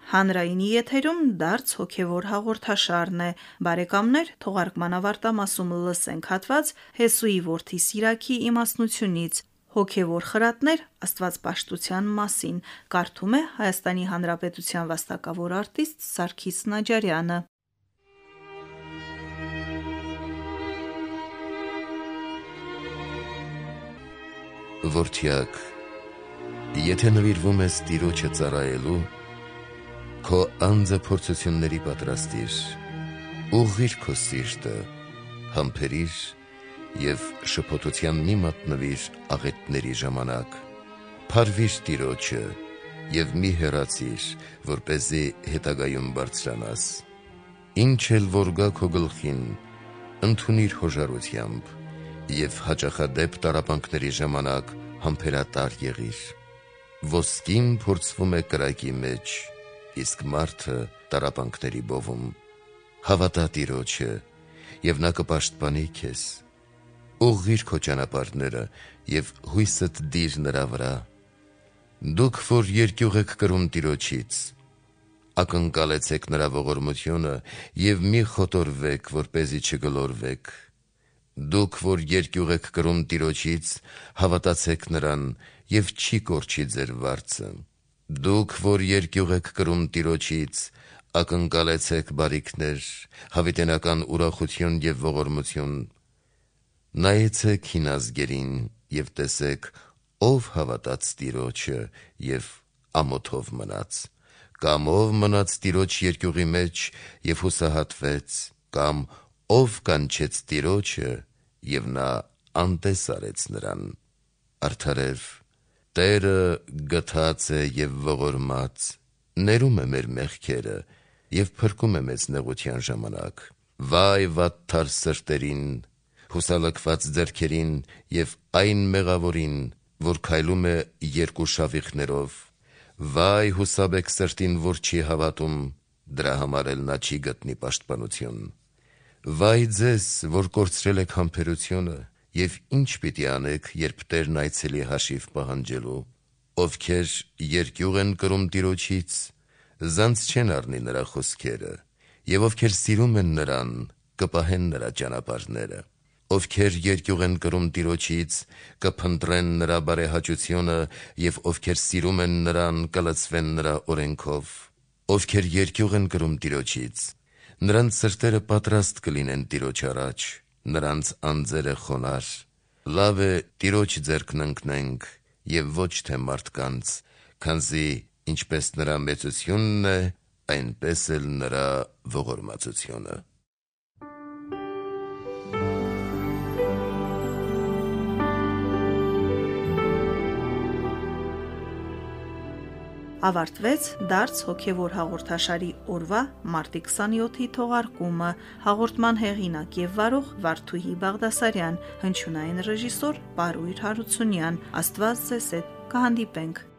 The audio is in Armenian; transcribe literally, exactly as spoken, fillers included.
Հանրայինի եթերում դարձ հոգևոր հաղորդաշարն է։ Բարեկամներ, թողարկման ավարտամասում լսենք հատված Հեսուի որդի Սիրակի իմաստնությունից հոգևոր խրատներ աստվածպաշտության մասին։ Կարդում է Հայաստանի Հանրապետության վաստակավոր արտիստ Սարգիս Նաջարյանը։ Որդյակ, եթե նվիրվում ես Տիրոջը ծառայելու, քո անձը փորձությունների պատրաստիր, ուղղիր քո սիրտը, համբերիր և շփոթության մի մատնվիր աղետների ժամանակ, փարվիր Տիրոջը և մի հեռացիր, որպեսզի հետագայում բարձրանաս։ Ինչ էլ որ գա քո գլխին, ընդունիր հոժարությամբ և հաճախադեպ տառապանքների ժամանակ համբերատար եղիր։ Ոսկին փորձվում է կրակի մեջ, իսկ մարդը տառապանքների բովում։ Հավատա Տիրոջը, և նա կպաշտպանի քեզ։ Ուղղիր քո ճանապարհները և հույսդ դիր նրա վրա։ Դուք, որ երկյուղ եք կրում Տիրոջից, ակնկալեցեք նրա ողորմությունը և մի խոտորվեք, որպեսզի չգլորվեք։ Դուք, որ երկյուղ եք կրում Տիրոջից, հավատացեք նրան և չի կորչի ձեր վարձը։ Դուք, որ երկյուղ եք կրում Տիրոջից, ակնկալեցեք բարիքներ, հավիտենական ուրախություն և ողորմություն։ Նայեցեք հին ազգերին և տեսեք, ով հավատաց Տիրոջը և ամոթով մնաց, կամ ով մնաց Տիրոջ երկյուղի մեջ և հուսահատվեց, կամ ով կանչեց Տիրոջը և նա անտես արեց նրան։ Արդարև, Տերը գթած է և ողորմած, ներում է մեր մեղքերը և փրկում է մեզ նեղության ժամանակ։ Վայ վատթար սրտերին, հուսալքված ձեռքերին և այն մեղավորին, որ քայլում է երկու շավիղներով։ Վայ հուսաբեկ սրտին, որ չի հավատում, դրա համար էլ նա չի գտնի պաշտպանություն։ Վայ ձեզ, որ կորցրել եք համբերությունը, և ինչ պիտի անեք, երբ Տերն այցելի հաշիվ պահանջելու։ Ովքեր երկյուղ են կրում Տիրոջից, զանց չեն առնի նրա խոսքերը, և ովքեր սիրում են նրան, կպահեն նրա ճանապարհները։ Ովքեր երկյուղ են կրում Տիրոջից, կփնտրեն նրա բարեհաճությունը, և ովքեր սիրում են նրան, կլցվեն նրա օրենքով։ Ովքեր երկյուղ են կրում Տիրոջից, նրանց սրտերը պատրաստ կլինեն Տիրոջ առաջ, նրանց անձերը խոնարհ։ Լավ է Տիրոջ ձեռքն ընկնենք, և ոչ թե մարդկանց, քանզի ինչպես նրա մեծությունն է, այնպես էլ նրա ողորմածությունը։ Ավարտվեց դարձ հոգևոր հաղորդաշարի օրվա մարտի քսաներկուի թողարկումը։ Հաղորդման հեղինակ և վարող Վարդուհի Բաղդասարյան, հնչյունային ռեժիսոր Պարույր Հարությունյան։ Աստված ձեզ հետ, կհանդիպենք